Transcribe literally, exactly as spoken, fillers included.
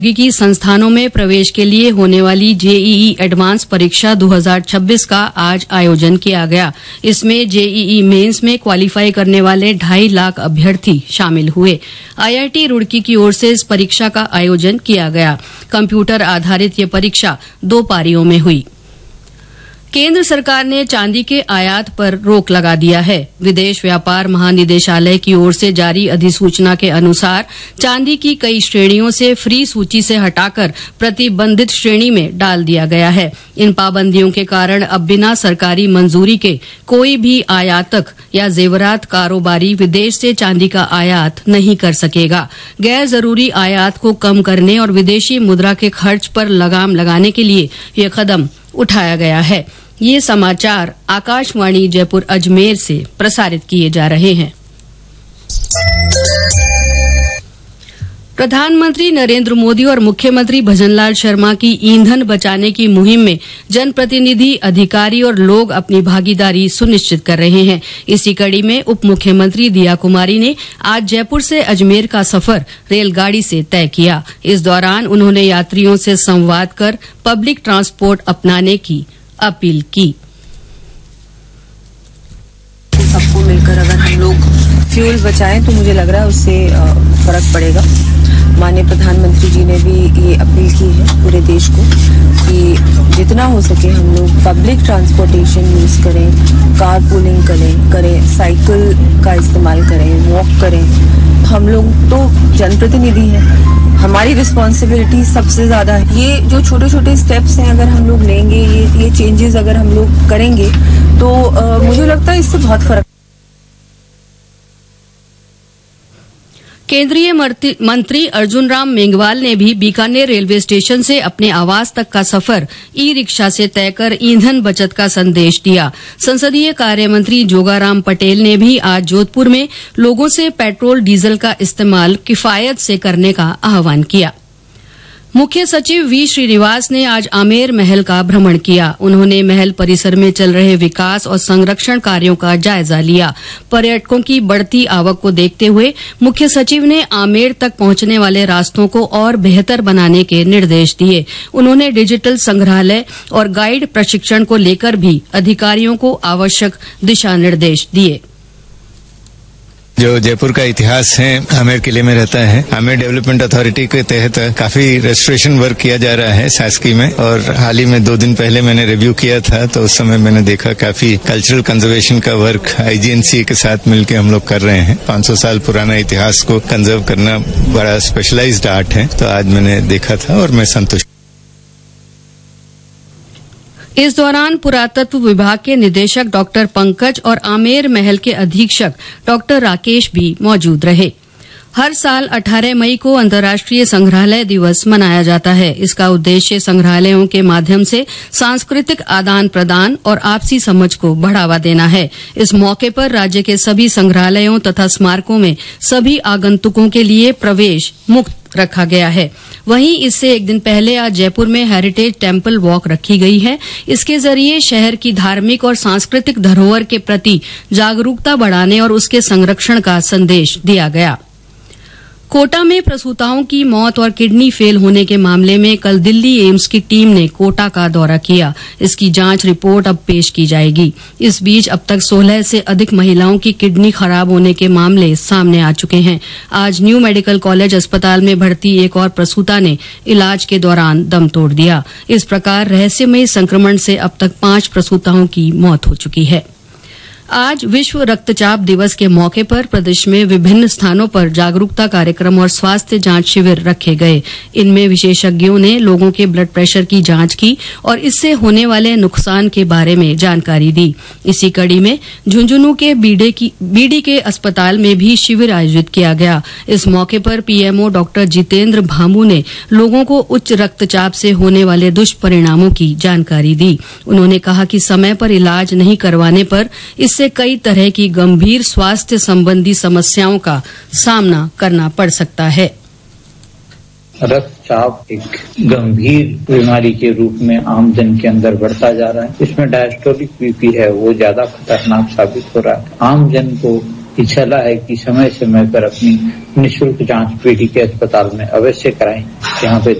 की संस्थानों में प्रवेश के लिए होने वाली जेईई एडवांस परीक्षा दो हज़ार छब्बीस का आज आयोजन किया गया। इसमें जेईई मेंस में क्वालीफाई करने वाले ढाई लाख अभ्यर्थी शामिल हुए। आईआईटी रुड़की की ओर से इस परीक्षा का आयोजन किया गया। कंप्यूटर आधारित ये परीक्षा दो पारियों में हुई। केंद्र सरकार ने चांदी के आयात पर रोक लगा दिया है। विदेश व्यापार महानिदेशालय की ओर से जारी अधिसूचना के अनुसार चांदी की कई श्रेणियों से फ्री सूची से हटाकर प्रतिबंधित श्रेणी में डाल दिया गया है। इन पाबंदियों के कारण अब बिना सरकारी मंजूरी के कोई भी आयातक या जेवरात कारोबारी विदेश से चांदी का आयात नहीं कर सकेगा। गैर जरूरी आयात को कम करने और विदेशी मुद्रा के खर्च पर लगाम लगाने के लिए यह कदम उठाया गया है। ये समाचार आकाशवाणी जयपुर अजमेर से प्रसारित किए जा रहे हैं। प्रधानमंत्री नरेंद्र मोदी और मुख्यमंत्री भजनलाल शर्मा की ईंधन बचाने की मुहिम में जनप्रतिनिधि, अधिकारी और लोग अपनी भागीदारी सुनिश्चित कर रहे हैं। इसी कड़ी में उप मुख्यमंत्री दिया कुमारी ने आज जयपुर से अजमेर का सफर रेलगाड़ी से तय किया। इस दौरान उन्होंने यात्रियों से संवाद कर पब्लिक ट्रांसपोर्ट अपनाने की अपील की। सबको मिलकर अगर हम लोग फ्यूल बचाएं तो मुझे लग रहा है उससे फर्क पड़ेगा। माननीय प्रधानमंत्री जी ने भी ये अपील की है पूरे देश को कि जितना हो सके हम लोग पब्लिक ट्रांसपोर्टेशन यूज करें, कार पूलिंग करें करें साइकिल का इस्तेमाल करें, वॉक करें। हम लोग तो जनप्रतिनिधि हैं, हमारी रिस्पॉन्सिबिलिटी सबसे ज्यादा है। ये जो छोटे छोटे स्टेप्स हैं अगर हम लोग लेंगे, ये ये चेंजेस अगर हम लोग करेंगे तो आ, मुझे लगता है इससे बहुत फर्क। केंद्रीय मंत्री अर्जुन राम मेघवाल ने भी बीकानेर रेलवे स्टेशन से अपने आवास तक का सफर ई रिक्शा से तय कर ईंधन बचत का संदेश दिया। संसदीय कार्य मंत्री जोगाराम पटेल ने भी आज जोधपुर में लोगों से पेट्रोल डीजल का इस्तेमाल किफायत से करने का आह्वान किया। मुख्य सचिव वी श्रीनिवास ने आज आमेर महल का भ्रमण किया। उन्होंने महल परिसर में चल रहे विकास और संरक्षण कार्यों का जायजा लिया। पर्यटकों की बढ़ती आवक को देखते हुए मुख्य सचिव ने आमेर तक पहुंचने वाले रास्तों को और बेहतर बनाने के निर्देश दिए। उन्होंने डिजिटल संग्रहालय और गाइड प्रशिक्षण को लेकर भी अधिकारियों को आवश्यक दिशा निर्देश दिए। जो जयपुर का इतिहास है आमेर किले में रहता है। आमेर डेवलपमेंट अथॉरिटी के तहत काफी रेस्टोरेशन वर्क किया जा रहा है शासकीय में, और हाल ही में दो दिन पहले मैंने रिव्यू किया था तो उस समय मैंने देखा काफी कल्चरल कंजर्वेशन का वर्क आईजीएनसी के साथ मिलकर हम लोग कर रहे हैं। पाँच सौ साल पुराना इतिहास को कंजर्व करना बड़ा स्पेशलाइज्ड आर्ट है, तो आज मैंने देखा था और मैं संतुष्ट। इस दौरान पुरातत्व विभाग के निदेशक डॉक्टर पंकज और आमेर महल के अधीक्षक डॉक्टर राकेश भी मौजूद रहे। हर साल अठारह मई को अंतर्राष्ट्रीय संग्रहालय दिवस मनाया जाता है। इसका उद्देश्य संग्रहालयों के माध्यम से सांस्कृतिक आदान प्रदान और आपसी समझ को बढ़ावा देना है। इस मौके पर राज्य के सभी संग्रहालयों तथा स्मारकों में सभी आगंतुकों के लिए प्रवेश मुक्त रखा गया है। वहीं इससे एक दिन पहले आज जयपुर में हेरिटेज टेम्पल वॉक रखी गई है। इसके जरिए शहर की धार्मिक और सांस्कृतिक धरोहर के प्रति जागरूकता बढ़ाने और उसके संरक्षण का संदेश दिया गया। कोटा में प्रसूताओं की मौत और किडनी फेल होने के मामले में कल दिल्ली एम्स की टीम ने कोटा का दौरा किया। इसकी जांच रिपोर्ट अब पेश की जाएगी। इस बीच अब तक सोलह से अधिक महिलाओं की किडनी खराब होने के मामले सामने आ चुके हैं। आज न्यू मेडिकल कॉलेज अस्पताल में भर्ती एक और प्रसूता ने इलाज के दौरान दम तोड़ दिया। इस प्रकार रहस्यमयी संक्रमण से अब तक पांच प्रसूताओं की मौत हो चुकी है। आज विश्व रक्तचाप दिवस के मौके पर प्रदेश में विभिन्न स्थानों पर जागरूकता कार्यक्रम और स्वास्थ्य जांच शिविर रखे गए। इनमें विशेषज्ञों ने लोगों के ब्लड प्रेशर की जांच की और इससे होने वाले नुकसान के बारे में जानकारी दी। इसी कड़ी में झुंझुनू के बीडे की बीडी के अस्पताल में भी शिविर आयोजित किया गया। इस मौके पर पीएमओ डॉक्टर जितेंद्र भामू ने लोगों को उच्च रक्तचाप से होने वाले दुष्परिणामों की जानकारी दी। उन्होंने कहा कि समय पर इलाज नहीं करवाने पर इससे से कई तरह की गंभीर स्वास्थ्य संबंधी समस्याओं का सामना करना पड़ सकता है। रक्तचाप एक गंभीर बीमारी के रूप में आम जन के अंदर बढ़ता जा रहा है। इसमें डायस्टोलिक बीपी है वो ज्यादा खतरनाक साबित हो रहा है। आम जन को की सलाह है कि समय समय पर अपनी निःशुल्क जांच पीडी के अस्पताल में अवश्य कराएं। यहाँ पे